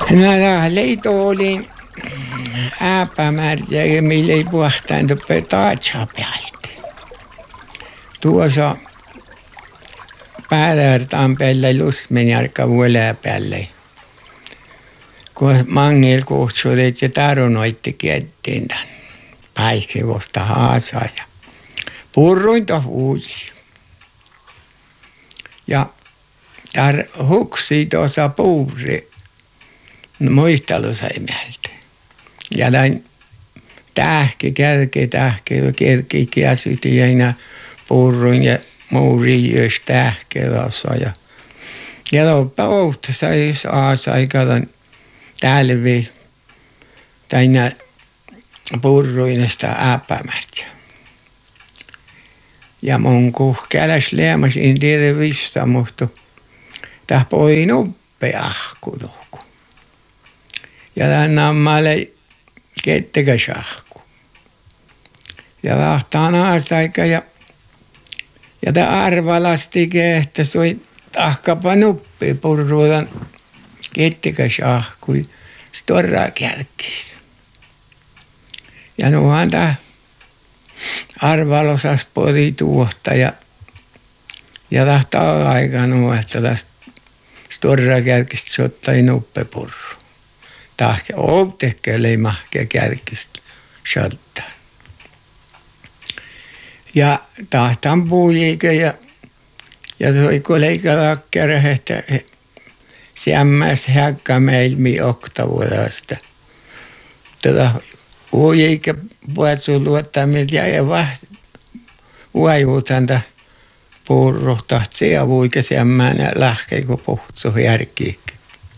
No leito oli äpämärjä ja meillä ei puhtaan tuppe taatsa päältä. Tuossa päädärtaan päälle lusmen jarkka vuolää päälle. Kun mangel kuhtsuudet ja tarunoitti kiettiin tän. Päikivosta haasaa ja purruin tohuuji. Ja tar huksi tuossa puuri muistelussa imeltä. Ja näin tähki, kärki käsyti aina purruin ja muuri jos tähki tuossa. Ja loppa outa sai aikadan talvi tänä purruinesta äpämärjä. Ja mun kuhkäläs leemasin tiedä vissa, mutta tää poin uppe ahku tuoku. Ja tän nammalle kettekäs ahku. Ja lahtaan aasaika ja tää arvalasti kehtä soi tahkapa nuppi purruudan kettekäs ahkui storraa kärkis. Ja nuuhan tää arvalosas pori tuohta ja tahtaa aika nuo, että tästä storraa kärkistä sottai nuppe purru. Tahke outekkä leimahke kärkistä sottaa. Ja tahtaan puujiikö ja soiko leikalakkärä, että siammäs häkkä meilmi oktavuudesta. Tätä ujiikö puhutsu luottaa, miltä jäi uajuutanta puurruhtaht ja vuikä siammään ja lähkei, kun puhtsu järkiikki.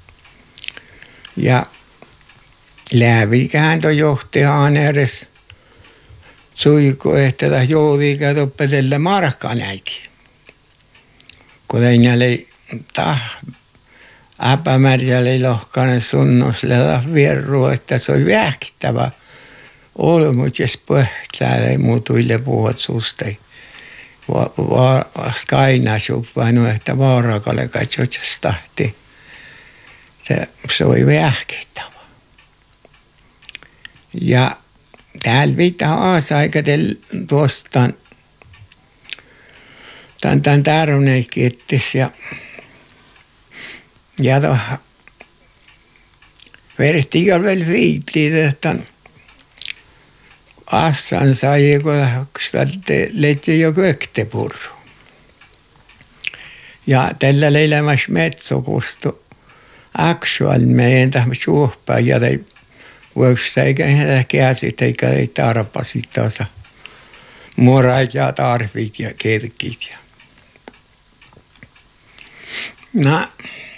Ja läävikään to johtihaan edes suiko, että tätä joudiikä toppetelle markkanäikin. Kun ei äpämärjälle lohkainen sunnosella vierru, että se oli vähkittävä olmut, jos pöhtäällä ei muutuille puhut sustei. Skainasuppainu, että vaarakalle katsotsas tahti. Se oli vähkittävä. Ja täällä pitää aasaika tuosta tämän taruneikin ettis ja tuohon verehtiikä vielä viittiin tästä assan sai, kun leittiin jo köktepurru. Ja tällä leilämässä metsokustu aksual meidän tähän suhpaan ja ei vuoksi eikä heitä käsit eikä ei tarpasit tuossa murat ja tarvit ja kerkit. No,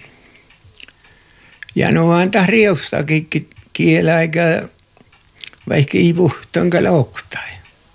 ja nuohan taas riustakin kielä eikä vaikka ei puhtonka louktai.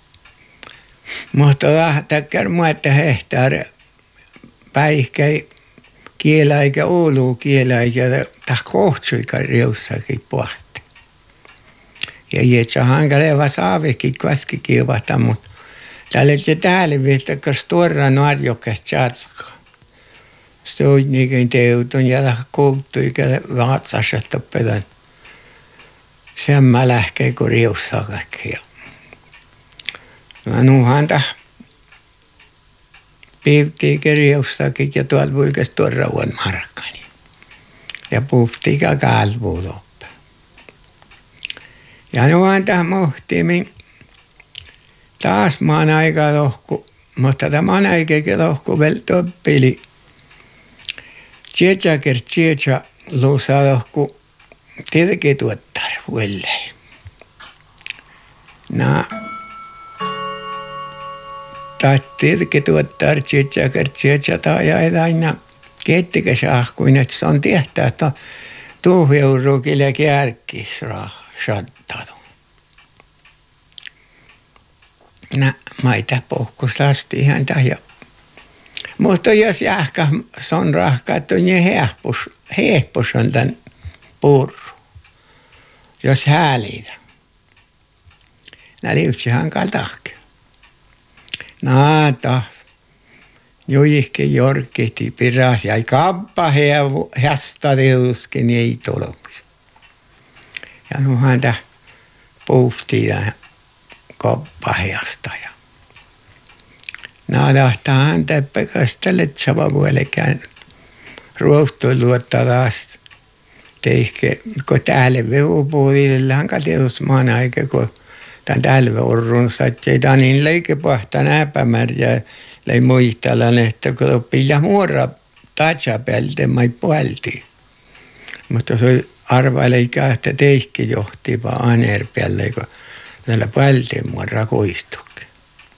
Mutta lähtäkään muutta hehtaari päihkäi kielä eikä Oulu kielä eikä taas kohtsuika riustakin puhti. Ja jätsä hankaleva saavikin kvaski kiivata, mutta täällä viittäkö stora nuorjokasta jatsakaa. Se on niinkään teutun ja kouttu eikä vatsassa toppetan. Sen mä lähkeen kun riussaa kaikkia. No nuuhan piivtiikä riussaakin ja tuolta vuikas tuoda vuon markkani. Ja puhtiikä kalvuu loppe. Ja nuuhan mohtiimin taas maan aika lohku, mutta tämän aikakin lohku vielä toppili. Tietä luusaa lohku tietenkin tuottaa vuelleen. No, taas tietenkin tuottaa tietä tai aina kettikä saahkuin, että se on tehtävä, että tuuhiurukille kärkis saattaa. No, maita pohkusasti ihan ja mutta jos jahka on rahka, että on niin hehpus on tämän purru. Jos häälitä. Nää liutsi hankaltahke. Naata. Jujihki jorkihti piras ja kappa hästariuskin ei tullut. Ja nu häntä puhtii ja koppahjasta. Ja naadahtaa häntä pekastelet savavuolikään ruohtoiluutta taas teihke, kun täällä vehupuolille hänkä teos maan aika, kun tämän täällä orrun sattei tanin leikepahta näpämärjä lei muistalan, että kun pillä muora tatsapeltä mai puolti. Mutta se arvaileikä, että teihke johti vaan anerpeälle, kun tällä puolti muora koistukin.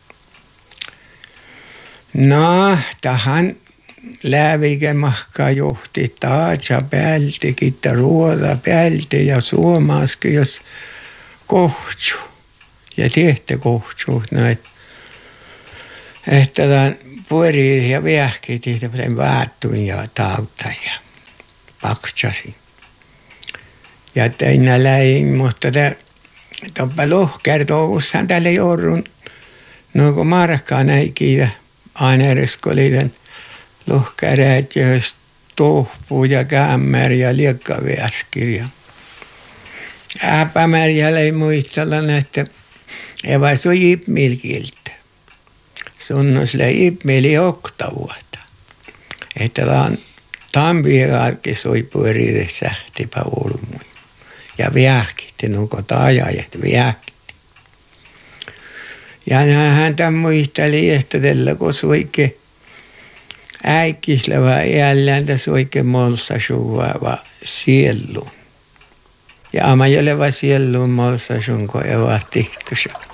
No, tähän lävike mahkaa johti tatsapeltä, kitta ruoda peltä ja suomaskin, jos kohtsu. Ja tehtä kohtsu, että tämän puori ja viehki tehtävän vaattuin ja tautan ja paksasin. Ja tein läin, mutta toppa lohkertouvussahan tälle joudun, no kun markkaa näikin aineeriskoliiden lohkäräät, jos tohpuu ja kämmär ja liekkaviäskirja. Äpämärjällä ei muistella, että Eva se on jipmilkiltä. Sunnosle jipmili oktavuota. Että tampiekalki soi puerille sähtipä olmui. Ja viähkitti, nuko taajajat viähkitti. Ja häntä muisteli, että tällä kun soike äikisleva iälläntä soike molsa suvaa sielluun. Ja ama joleva sielluun molsa sun, kun Eva tihtusa.